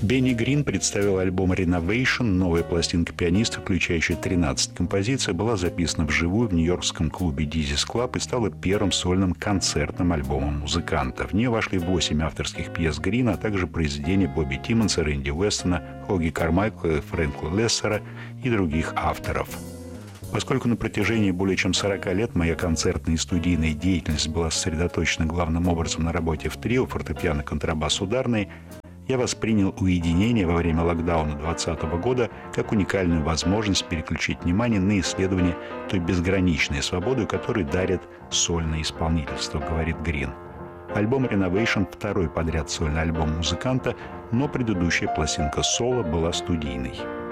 Бенни Грин представил альбом «Renovation». Новая пластинка пианиста, включающая 13 композиций, была записана вживую в нью-йоркском клубе «Dizzy's Club» и стала первым сольным концертным альбомом музыканта. В нее вошли 8 авторских пьес Грина, а также произведения Бобби Тиммонса, Рэнди Уэстона, Хоги Кармайкла, Фрэнка Лессера и других авторов. Поскольку на протяжении более чем 40 лет моя концертная и студийная деятельность была сосредоточена главным образом на работе в трио, фортепиано, контрабас, ударный, я воспринял уединение во время локдауна 2020 года как уникальную возможность переключить внимание на исследование той безграничной свободы, которую дарит сольное исполнительство, говорит Грин. Альбом «Renovation» — второй подряд сольный альбом музыканта, но предыдущая пластинка соло была студийной.